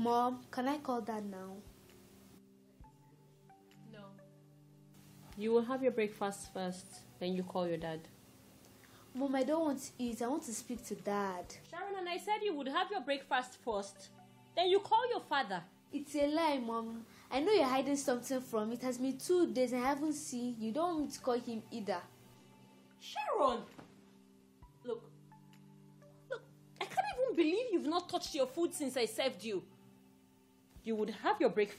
Mom, can I call Dad now? No. You will have your breakfast first, then you call your dad. Mom, I don't want to eat. I want to speak to Dad. Sharon, and I said you would have your breakfast first, then you call your father. It's a lie, Mom. I know you're hiding something from me. It has been 2 days and I haven't seen you. Don't want me to call him either. Sharon! Look, I can't even believe you've not touched your food since I served you. You would have your breakfast